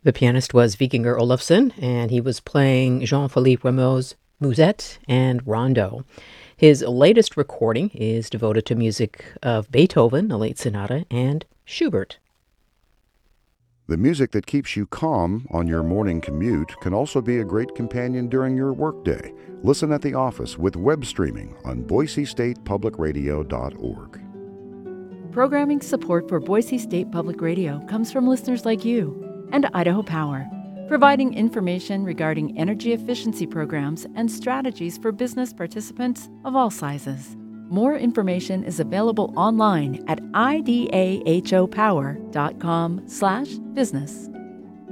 The pianist was Vikingur Olafsson, and he was playing Jean-Philippe Rameau's Musette and Rondo. His latest recording is devoted to music of Beethoven, a late sonata, and Schubert. The music that keeps you calm on your morning commute can also be a great companion during your workday. Listen at the office with web streaming on BoiseStatePublicRadio.org. Programming support for Boise State Public Radio comes from listeners like you and Idaho Power, providing information regarding energy efficiency programs and strategies for business participants of all sizes. More information is available online at idahopower.com/business.